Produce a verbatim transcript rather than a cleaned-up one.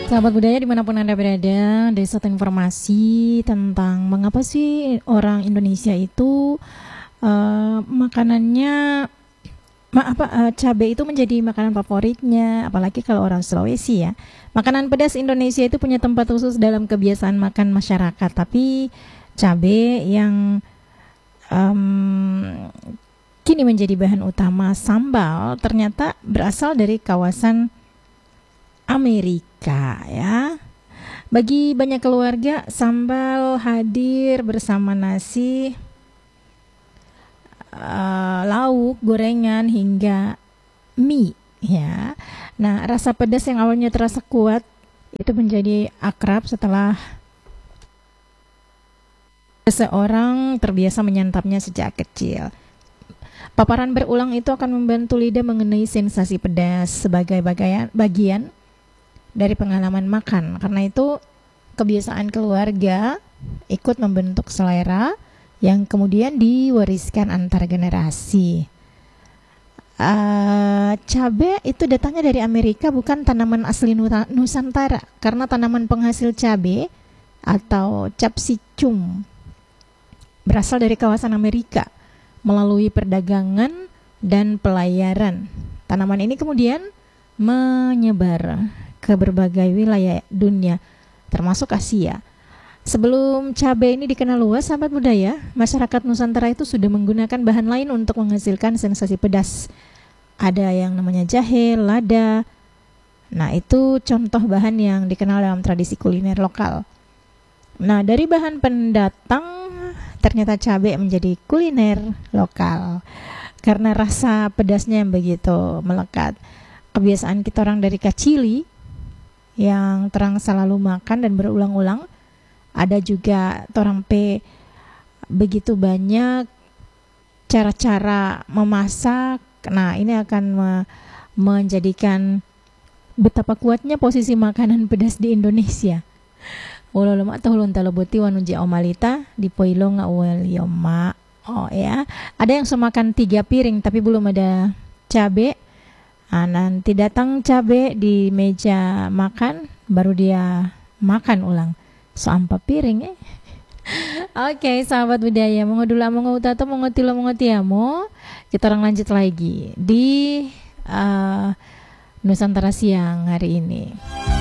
Sahabat budaya dimanapun Anda berada, dari satu informasi tentang mengapa sih orang Indonesia itu uh, makanannya ma apa uh, cabai itu menjadi makanan favoritnya, apalagi kalau orang Sulawesi ya. Makanan pedas Indonesia itu punya tempat khusus dalam kebiasaan makan masyarakat, tapi cabai yang um, kini menjadi bahan utama sambal ternyata berasal dari kawasan Amerika ya. Bagi banyak keluarga, sambal hadir bersama nasi, uh, lauk, gorengan hingga mie ya. Nah, rasa pedas yang awalnya terasa kuat itu menjadi akrab setelah seseorang terbiasa menyantapnya sejak kecil. Paparan berulang itu akan membantu lidah mengenai sensasi pedas sebagai bagian bagian dari pengalaman makan. Karena itu kebiasaan keluarga ikut membentuk selera yang kemudian diwariskan antar generasi. Uh, cabai itu datangnya dari Amerika, bukan tanaman asli Nusantara, karena tanaman penghasil cabai atau capsicum berasal dari kawasan Amerika melalui perdagangan dan pelayaran. Tanaman ini kemudian menyebar ke berbagai wilayah dunia, termasuk Asia. Sebelum cabai ini dikenal luas, sahabat budaya, masyarakat Nusantara itu sudah menggunakan bahan lain untuk menghasilkan sensasi pedas. Ada yang namanya jahe, lada. Nah, itu contoh bahan yang dikenal dalam tradisi kuliner lokal. Nah, dari bahan pendatang, ternyata cabai menjadi kuliner lokal karena rasa pedasnya yang begitu melekat. Kebiasaan kita orang dari kacili yang terang selalu makan dan berulang-ulang. Ada juga torang pe begitu banyak cara-cara memasak. Nah, ini akan me- menjadikan betapa kuatnya posisi makanan pedas di Indonesia. Walau lemak tahu lonta leboti wanuji omalita di poilo ngawel yoma. Oh ya, ada yang semakan tiga piring tapi belum ada cabe. Nah, nanti datang cabe di meja makan, baru dia makan ulang. So ampa piring eh. Oke, okay, sahabat budaya, mongo dulu mongo utata mongo tilo mongo tiamo. Kita orang lanjut lagi di uh, Nusantara Siang hari ini.